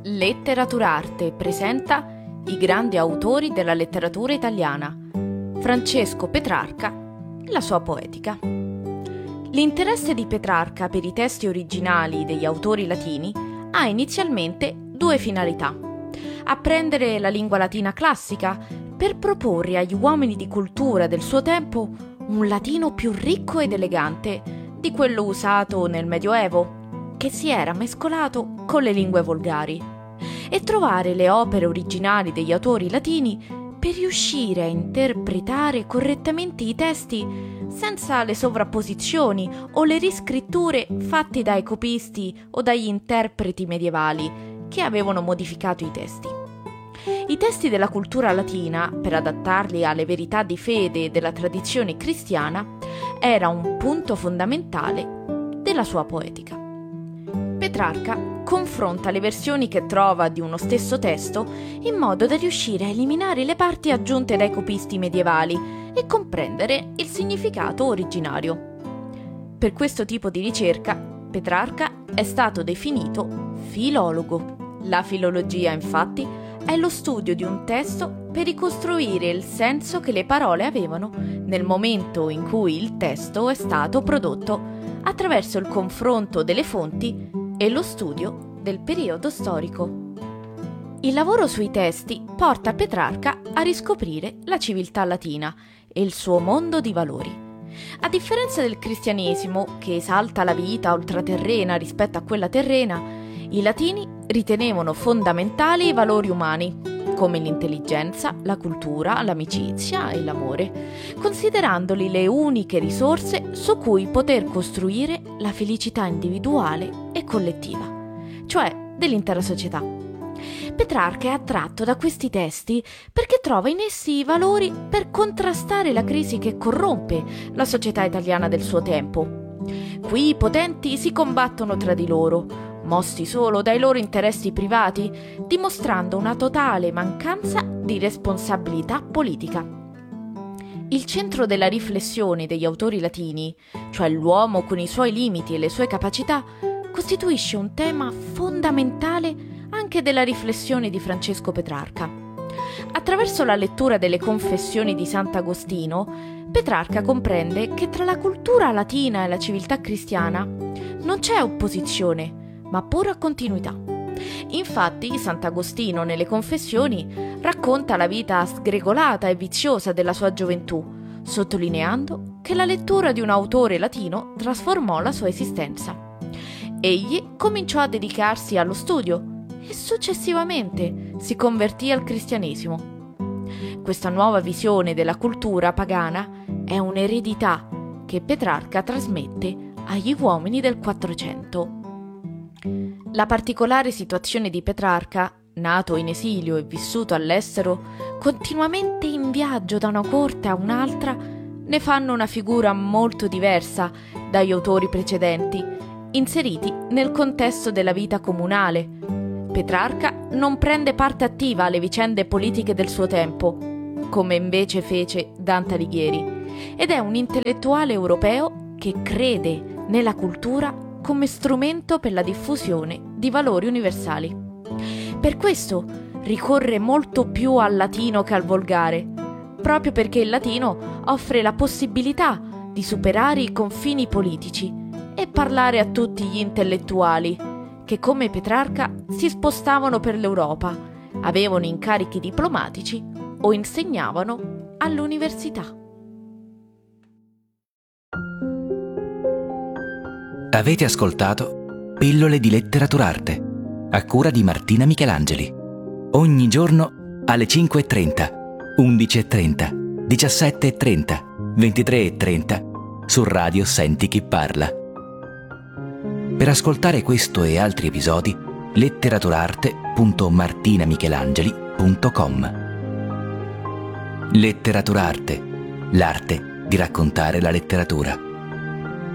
Letteraturarte presenta i grandi autori della letteratura italiana, Francesco Petrarca e la sua poetica. L'interesse di Petrarca per i testi originali degli autori latini ha inizialmente due finalità: apprendere la lingua latina classica per proporre agli uomini di cultura del suo tempo un latino più ricco ed elegante di quello usato nel Medioevo, che si era mescolato con le lingue volgari, e trovare le opere originali degli autori latini per riuscire a interpretare correttamente i testi senza le sovrapposizioni o le riscritture fatte dai copisti o dagli interpreti medievali che avevano modificato i testi. I testi della cultura latina, per adattarli alle verità di fede della tradizione cristiana, era un punto fondamentale della sua poetica. Petrarca confronta le versioni che trova di uno stesso testo in modo da riuscire a eliminare le parti aggiunte dai copisti medievali e comprendere il significato originario. Per questo tipo di ricerca, Petrarca è stato definito filologo. La filologia, infatti, è lo studio di un testo per ricostruire il senso che le parole avevano nel momento in cui il testo è stato prodotto, attraverso il confronto delle fonti e lo studio del periodo storico. Il lavoro sui testi porta Petrarca a riscoprire la civiltà latina e il suo mondo di valori. A differenza del cristianesimo, che esalta la vita ultraterrena rispetto a quella terrena, i latini ritenevano fondamentali i valori umani, come l'intelligenza, la cultura, l'amicizia e l'amore, considerandoli le uniche risorse su cui poter costruire la felicità individuale e collettiva, cioè dell'intera società. Petrarca è attratto da questi testi perché trova in essi i valori per contrastare la crisi che corrompe la società italiana del suo tempo. Qui i potenti si combattono tra di loro, mossi solo dai loro interessi privati, dimostrando una totale mancanza di responsabilità politica. Il centro della riflessione degli autori latini, cioè l'uomo con i suoi limiti e le sue capacità, costituisce un tema fondamentale anche della riflessione di Francesco Petrarca. Attraverso la lettura delle Confessioni di Sant'Agostino, Petrarca comprende che tra la cultura latina e la civiltà cristiana non c'è opposizione, ma pura continuità. Infatti, Sant'Agostino nelle Confessioni racconta la vita sgregolata e viziosa della sua gioventù, sottolineando che la lettura di un autore latino trasformò la sua esistenza. Egli cominciò a dedicarsi allo studio e successivamente si convertì al cristianesimo. Questa nuova visione della cultura pagana è un'eredità che Petrarca trasmette agli uomini del Quattrocento. La particolare situazione di Petrarca, nato in esilio e vissuto all'estero, continuamente in viaggio da una corte a un'altra, ne fanno una figura molto diversa dagli autori precedenti, inseriti nel contesto della vita comunale. Petrarca non prende parte attiva alle vicende politiche del suo tempo, come invece fece Dante Alighieri, ed è un intellettuale europeo che crede nella cultura come strumento per la diffusione di valori universali. Per questo ricorre molto più al latino che al volgare, proprio perché il latino offre la possibilità di superare i confini politici e parlare a tutti gli intellettuali che, come Petrarca, si spostavano per l'Europa, avevano incarichi diplomatici o insegnavano all'università. Avete ascoltato Pillole di Letteraturarte, a cura di Martina Michelangeli. Ogni giorno alle 5:30, 11:30, 17:30, 23:30 su Radio Senti Chi Parla. Per ascoltare questo e altri episodi, letteraturarte.martinamichelangeli.com. Letteraturarte, l'arte di raccontare la letteratura.